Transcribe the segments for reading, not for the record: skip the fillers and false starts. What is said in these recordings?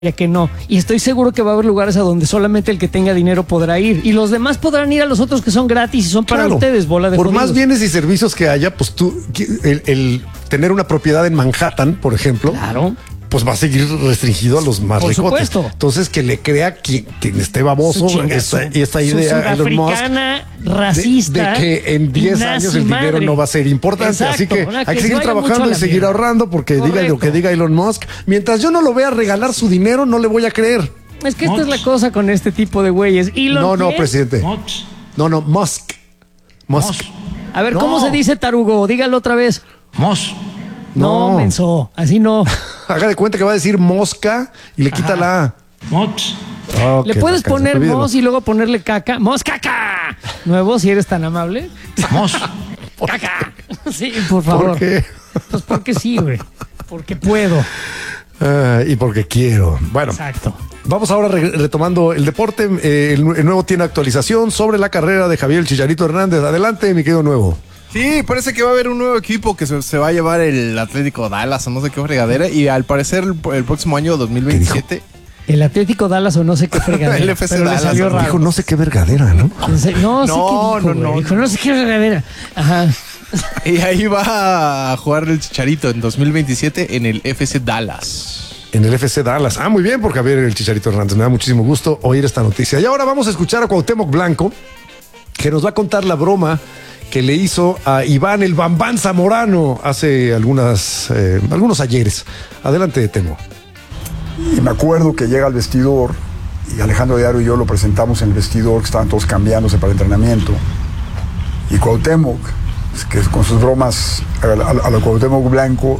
que no. Y estoy seguro que va a haber lugares a donde solamente el que tenga dinero podrá ir. Y los demás podrán ir a los otros que son gratis y son para ustedes, bola de Por jodidos. más bienes y servicios que haya, pues tú, el tener una propiedad en Manhattan, por ejemplo, Claro. pues va a seguir restringido a los más Por ricotes. supuesto. Entonces, que le crea quien esté baboso esta idea a Elon Musk racista, de que en 10 años el dinero no va a ser importante. Exacto, así que hay que se seguir vaya mucho trabajando a y la seguir mierda. ahorrando, porque diga lo que diga Elon Musk. Mientras yo no lo vea regalar su dinero, no le voy a creer. Es que esta es la cosa con este tipo de güeyes. No, presidente. No, Musk. A ver, ¿cómo se dice tarugo? Dígalo otra vez. No, menso, así no. Haga de cuenta que va a decir mosca y le quita la A. Oh, Le qué puedes nacazo. poner Olvídalo. mos y luego ponerle caca. ¡Mos caca! Nuevo, si eres tan amable. ¡Caca! Sí, por favor. ¿Por qué? Pues porque sí, güey. Porque puedo. Y porque quiero. Bueno, Exacto. vamos ahora retomando el deporte. El Nuevo tiene actualización sobre la carrera de Javier Chicharito Hernández. Adelante, mi querido Nuevo. Sí, parece que va a haber un nuevo equipo que se va a llevar el Atlético Dallas o no sé qué fregadera. Y al parecer el próximo año 2027. El Atlético Dallas o no sé qué fregadera. El FC pero Dallas, le salió ¿no? raro. Dijo, no sé qué vergadera, ¿no? No sé qué dijo, güey. Dijo, no sé qué fregadera. Ajá. Y ahí va a jugar el Chicharito en 2027 en el FC Dallas. En el FC Dallas. Ah, muy bien, por Javier el Chicharito Hernández. Me da muchísimo gusto oír esta noticia. Y ahora vamos a escuchar a Cuauhtémoc Blanco, que nos va a contar la broma que le hizo a Iván el Bambán Zamorano hace algunos ayeres. Adelante, Temo. Y me acuerdo que llega al vestidor y Alejandro Diaro y yo lo presentamos en el vestidor, que estaban todos cambiándose para el entrenamiento. Y Cuauhtémoc, que con sus bromas a lo Cuauhtémoc Blanco,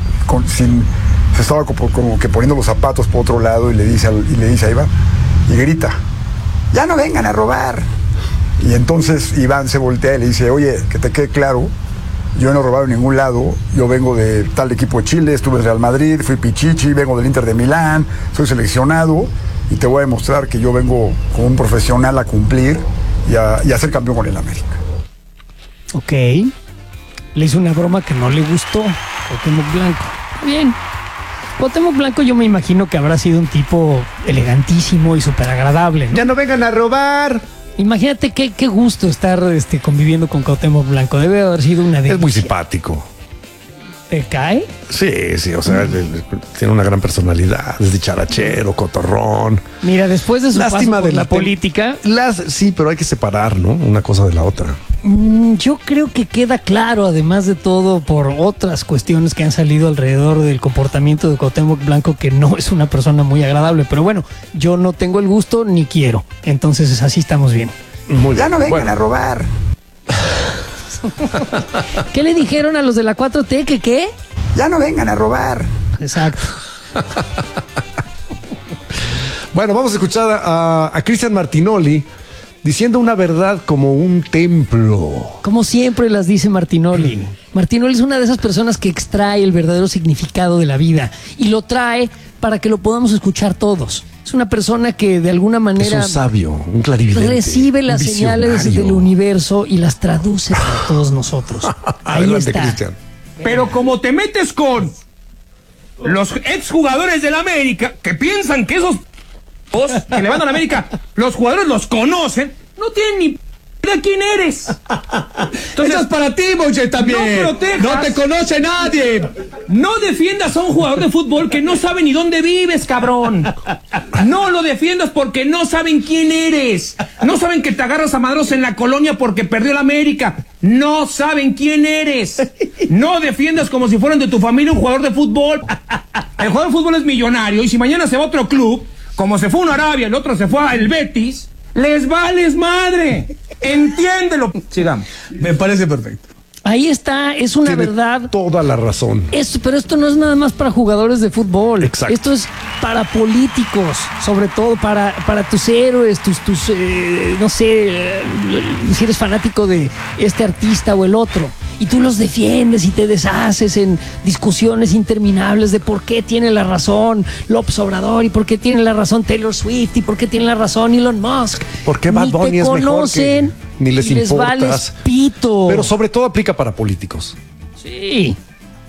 se estaba como que poniendo los zapatos por otro lado y le dice a Iván, y grita, ya no vengan a robar. Y entonces Iván se voltea y le dice, oye, que te quede claro, yo no he robado en ningún lado, yo vengo de tal equipo de Chile, estuve en Real Madrid, fui Pichichi, vengo del Inter de Milán, soy seleccionado y te voy a demostrar que yo vengo como un profesional a cumplir y a ser campeón con el América. Ok. Le hizo una broma que no le gustó. Cuauhtémoc Blanco. Bien. Cuauhtémoc Blanco yo me imagino que habrá sido un tipo elegantísimo y súper agradable, ¿no? Ya no vengan a robar. Imagínate qué gusto estar conviviendo con Cuauhtémoc Blanco. Debe haber sido una delicia. Es muy simpático. ¿Te cae? Sí, o sea, tiene una gran personalidad, es dicharachero, cotorrón. Mira, después de su Lástima paso por de la política, Sí, pero hay que separar, ¿no? Una cosa de la otra. yo creo que queda claro, además de todo, por otras cuestiones que han salido alrededor del comportamiento de Cuauhtémoc Blanco, que no es una persona muy agradable. Pero bueno, yo no tengo el gusto ni quiero. Entonces así estamos bien. Muy Ya bien. no vengan Bueno, a robar. ¿Qué le dijeron a los de la 4T? ¿Que qué? Ya no vengan a robar. Exacto. Bueno, vamos a escuchar a Cristian Martinoli diciendo una verdad como un templo. Como siempre las dice Martinoli. Martinoli es una de esas personas que extrae el verdadero significado de la vida y lo trae para que lo podamos escuchar todos. Es una persona que de alguna Es manera un sabio, un clarividente. recibe las un señales visionario. del universo y las traduce para todos nosotros. Ahí Adelante, está. Cristian. Pero como te metes con los exjugadores del América, que piensan que esos que le van a la América, los jugadores los conocen, no tienen ni de quién eres. Entonces, Eso es para ti, Moche, también. No protejas. No te conoce nadie. no defiendas a un jugador de fútbol que no sabe ni dónde vives, cabrón. No lo defiendas porque no saben quién eres. No saben que te agarras a madros en la colonia porque perdió la América. No saben quién eres. No defiendas como si fueran de tu familia un jugador de fútbol. El jugador de fútbol es millonario y si mañana se va a otro club, como se fue a una Arabia, el otro se fue al Betis, les vales madre. Entiéndelo. Sigamos. Me parece perfecto. Ahí está, es una Tiene verdad. toda la razón. Pero esto no es nada más para jugadores de fútbol. Exacto. Esto es para políticos, sobre todo para tus héroes, no sé, si eres fanático de este artista o el otro. Y tú los defiendes y te deshaces en discusiones interminables de por qué tiene la razón López Obrador y por qué tiene la razón Taylor Swift y por qué tiene la razón Elon Musk. ¿Por qué Bad Ni Bunny te es mejor que- conocen, ni les y les importas? vales pito. Pero sobre todo aplica para políticos. Sí.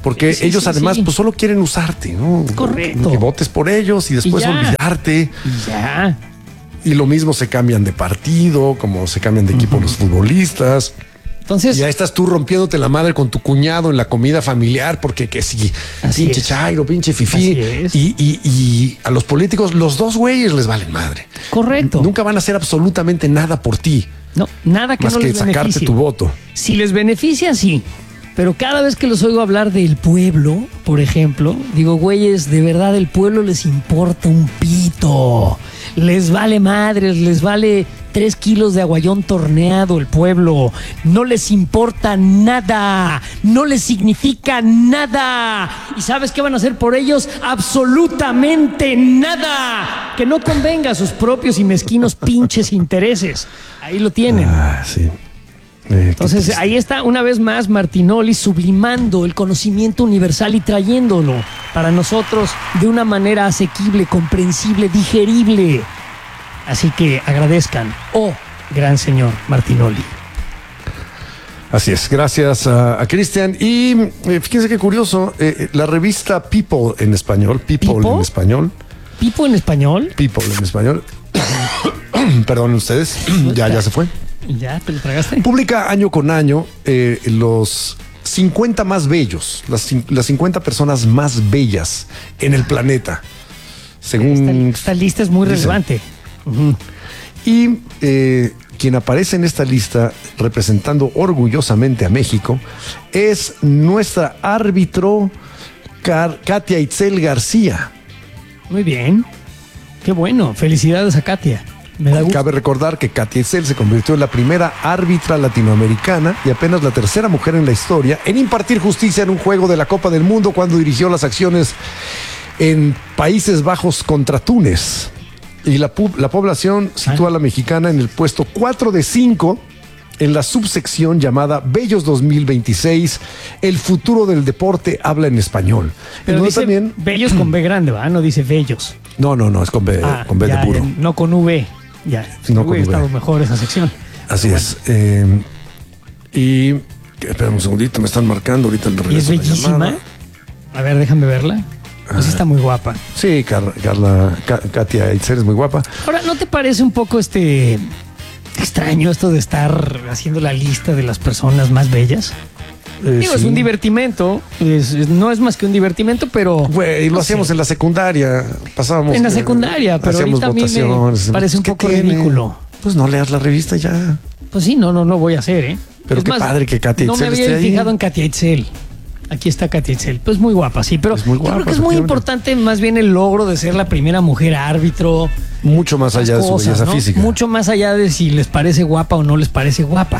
Porque Sí, ellos sí, además sí. pues solo quieren usarte, ¿no? Correcto. Que votes por ellos y después Y ya. olvidarte. Ya. Y lo mismo se cambian de partido, como se cambian de equipo los futbolistas. Entonces, Y ya estás tú rompiéndote la madre con tu cuñado en la comida familiar, porque que sí, Así pinche es. chairo, pinche fifí. Así es. Y a los políticos, los dos güeyes les valen madre. correcto. Nunca van a hacer absolutamente nada por ti, No, nada que más no que les sacarte beneficie. tu voto. Si les beneficia, sí. Pero cada vez que los oigo hablar del pueblo, por ejemplo, digo, güeyes, de verdad el pueblo les importa un pito. Les vale madres, les vale 3 kilos de aguayón torneado el pueblo. No les importa nada. No les significa nada. ¿Y sabes qué van a hacer por ellos? Absolutamente nada. Que no convenga a sus propios y mezquinos pinches intereses. Ahí lo tienen. Ah, sí. Entonces ahí está una vez más Martinoli sublimando el conocimiento universal y trayéndolo para nosotros de una manera asequible, comprensible, digerible. Así que agradezcan, oh gran señor Martinoli. Así es, gracias a Cristian. Y fíjense qué curioso, la revista People en español, ¿People? en español, ¿Pipo en español? People en español, perdonen ustedes, ya se fue. ¿Ya te lo tragaste? Publica año con año los 50 más bellos, las 50 personas más bellas en el planeta, según Esta lista es muy dicen. relevante. Y quien aparece en esta lista representando orgullosamente a México es nuestra árbitro Katia Itzel García. Muy bien. Qué bueno. Felicidades a Katia. Me da gusto. Cabe recordar que Katia Itzel se convirtió en la primera árbitra latinoamericana y apenas la tercera mujer en la historia en impartir justicia en un juego de la Copa del Mundo cuando dirigió las acciones en Países Bajos contra Túnez. Y la población sitúa a la mexicana en el puesto 4 de 5 en la subsección llamada Bellos 2026, el futuro del deporte habla en español. Pero Entonces dice también, bellos con B grande, ¿va? No dice bellos. no, es con B, con B ya, de puro. ya, no con V. Ya, No hubiera con V. estado mejor esa sección. Así es. Y espera un segundito, me están marcando ahorita el Y es regreso de la bellísima. llamada. A ver, déjame verla. Pues sí está muy guapa. Sí, Katia Itzel es muy guapa. Ahora, ¿no te parece un poco extraño esto de estar haciendo la lista de las personas más bellas? Digo, es Sí. un divertimento. No es más que un divertimento, pero. Güey, lo no hacíamos sé. en la secundaria. Pasábamos. En la secundaria, pero hacíamos ahorita a mí me votaciones. parece un ¿Qué poco tiene? ridículo. Pues no leas la revista ya. Pues sí, no voy a hacer, ¿eh? Pero Es qué padre que Katia No me Itzel había esté ahí. fijado en Katia Itzel. Aquí está Katia Itzel. Pues muy guapa, sí, pero Es muy yo creo guapa, que es muy efectivamente. importante más bien el logro de ser la primera mujer árbitro. Mucho más allá de su Cosas, belleza ¿no? física. Mucho más allá de si les parece guapa o no les parece guapa.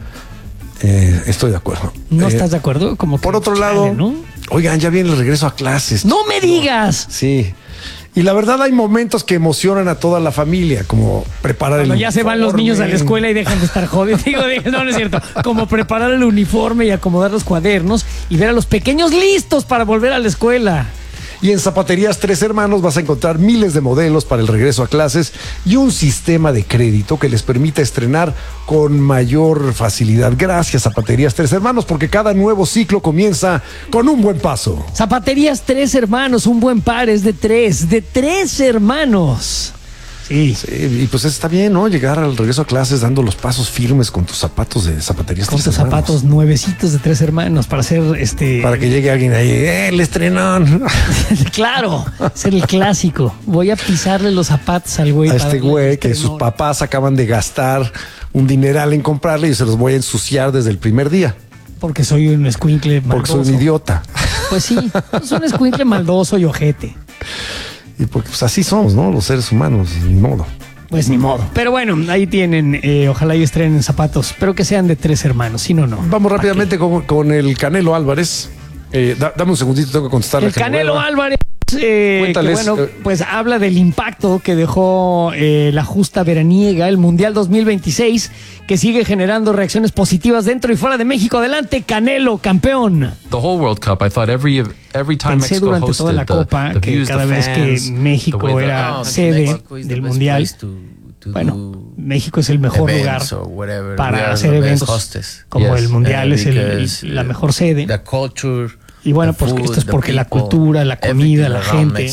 Estoy de acuerdo. ¿No estás de acuerdo? Como que, Por otro chale, lado, ¿no? oigan, ya viene el regreso a clases. ¡No me digas! Sí. Y la verdad hay momentos que emocionan a toda la familia, como preparar Cuando el ya se van los niños a la escuela y dejan de estar jodidos. Digo, no es cierto. Como preparar el uniforme y acomodar los cuadernos y ver a los pequeños listos para volver a la escuela. Y en Zapaterías Tres Hermanos vas a encontrar miles de modelos para el regreso a clases y un sistema de crédito que les permita estrenar con mayor facilidad. Gracias, Zapaterías Tres Hermanos, porque cada nuevo ciclo comienza con un buen paso. Zapaterías Tres Hermanos, un buen par es de tres hermanos. Sí. Sí, y pues está bien, ¿no? Llegar al regreso a clases dando los pasos firmes con tus zapatos de Zapaterías Con Tres tus Hermanos. zapatos nuevecitos de Tres Hermanos para hacer Para que llegue alguien ahí, el estrenón. Claro, ser el clásico. Voy a pisarle los zapatos al güey. A para este darle güey el que sus estrenón. papás acaban de gastar un dineral en comprarle y se los voy a ensuciar desde el primer día. Porque soy un escuincle maldoso. Porque soy un idiota. Pues sí, soy un escuincle maldoso y ojete. Y porque pues así somos, ¿no? Los seres humanos, ni modo. Pues ni modo. Pero bueno, ahí tienen. Ojalá y estrenen zapatos, pero que sean de Tres Hermanos. Si no, no. Vamos rápidamente con el Canelo Álvarez. Dame un segundito, tengo que contestar El Canelo Álvarez. Que Cuéntales, bueno, pues habla del impacto que dejó la justa veraniega, el Mundial 2026, que sigue generando reacciones positivas dentro y fuera de México. Adelante, Canelo, campeón. The whole World Cup, I thought every time Pensé Mexico durante toda la hosted Copa the que views, cada the vez que fans, México the way the- era sede del Mundial, bueno, México es el mejor lugar para hacer eventos, como el Mundial es la mejor sede. The culture Y bueno, pues esto es porque la cultura, la comida, la gente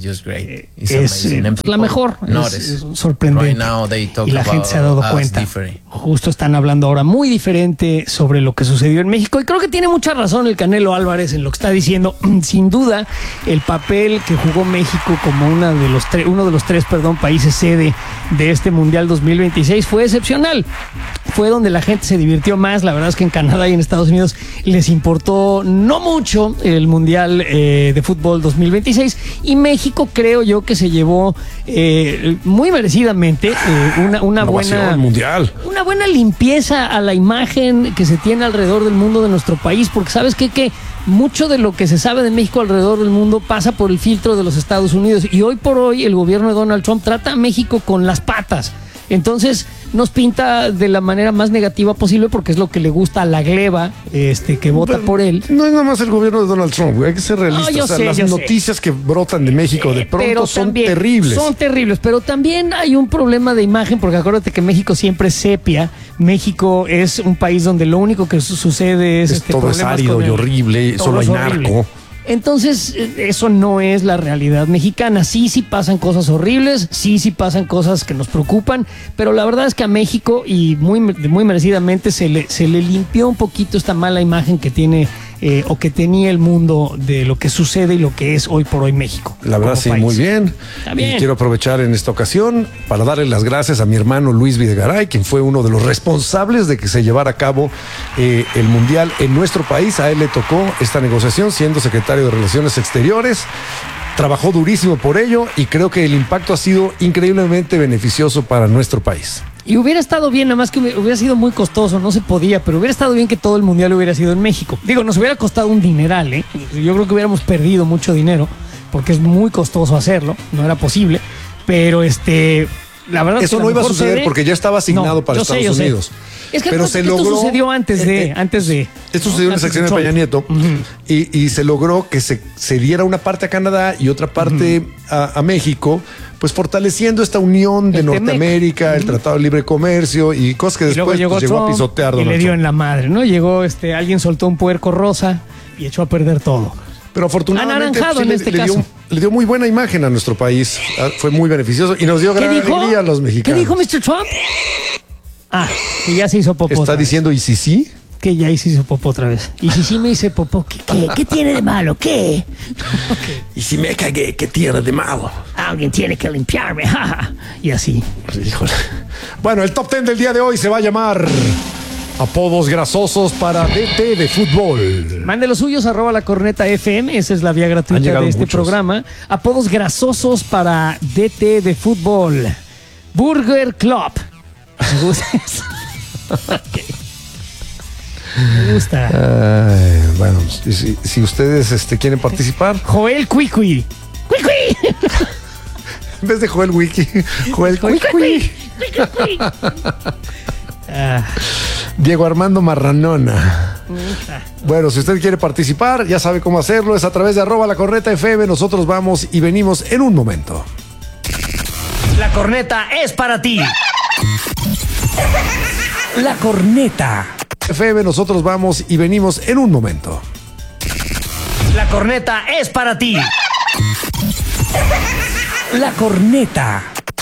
es la mejor, es sorprendente. Y la gente se ha dado cuenta. Justo están hablando ahora muy diferente sobre lo que sucedió en México. Y creo que tiene mucha razón el Canelo Álvarez en lo que está diciendo. Sin duda, el papel que jugó México como uno de los tres países sede de este Mundial 2026 fue excepcional. Fue donde la gente se divirtió más. La verdad es que en Canadá y en Estados Unidos les importó no mucho el Mundial de Fútbol 2026, y México creo yo que se llevó muy merecidamente una buena mundial. Una buena limpieza a la imagen que se tiene alrededor del mundo de nuestro país, porque sabes que mucho de lo que se sabe de México alrededor del mundo pasa por el filtro de los Estados Unidos, y hoy por hoy el gobierno de Donald Trump trata a México con las patas. Entonces nos pinta de la manera más negativa posible, porque es lo que le gusta a la gleba que vota por él. No es nada más el gobierno de Donald Trump, güey. Hay que ser realistas. Las noticias que brotan de México de pronto son terribles. Son terribles, pero también hay un problema de imagen, porque acuérdate que México siempre es sepia. México es un país donde lo único que sucede es todo es árido y horrible, solo hay narco. Entonces, eso no es la realidad mexicana. Sí pasan cosas horribles, sí pasan cosas que nos preocupan, pero la verdad es que a México, y muy merecidamente, se le limpió un poquito esta mala imagen que tiene o que tenía el mundo de lo que sucede y lo que es hoy por hoy México. La verdad, sí, país. Muy bien. Y quiero aprovechar en esta ocasión para darle las gracias a mi hermano Luis Videgaray, quien fue uno de los responsables de que se llevara a cabo el Mundial en nuestro país. A él le tocó esta negociación siendo secretario de Relaciones Exteriores. Trabajó durísimo por ello y creo que el impacto ha sido increíblemente beneficioso para nuestro país. Y hubiera estado bien, nada más que hubiera sido muy costoso, no se podía, pero hubiera estado bien que todo el mundial hubiera sido en México. Digo, nos hubiera costado un dineral, ¿eh? Yo creo que hubiéramos perdido mucho dinero, porque es muy costoso hacerlo, no era posible, pero la verdad eso no iba a suceder porque ya estaba asignado para Estados Unidos. Es que pero se logró, esto sucedió antes de. Esto sucedió en la sección de Peña Nieto, y se logró que se diera una parte a Canadá y otra parte a México, pues fortaleciendo esta unión de Norteamérica, el Tratado de Libre Comercio y cosas que después llegó a pisotear. Y le dio en la madre, ¿no? Llegó alguien soltó un puerco rosa y echó a perder todo. Pero afortunadamente caso. Le dio muy buena imagen a nuestro país. Fue muy beneficioso y nos dio gran alegría a los mexicanos. ¿Qué dijo Mr. Trump? Que ya se hizo popó. ¿Está diciendo y sí? Que ya se hizo popó otra vez. Y si me hice popó, ¿qué tiene de malo? ¿Qué? Y si me cagué, ¿qué tiene de malo? Alguien tiene que limpiarme. Y así. Híjole. Bueno, el top 10 del día de hoy se va a llamar Apodos grasosos para DT de fútbol. Mande los suyos, @lacorneta_FM. Esa es la vía gratuita de este programa. Apodos grasosos para DT de fútbol. Burger Club. Me gusta eso. Okay. Me gusta. Bueno, si ustedes quieren participar. Joel Cuicui. ¡Cuicui! En vez de Joel Wiki, Joel Cuicui. Diego Armando Marranona. Bueno, si usted quiere participar, ya sabe cómo hacerlo. Es a través de @lacorneta_FM. Nosotros vamos y venimos en un momento. La corneta es para ti. La corneta. FM, nosotros vamos y venimos en un momento. La corneta es para ti. La corneta.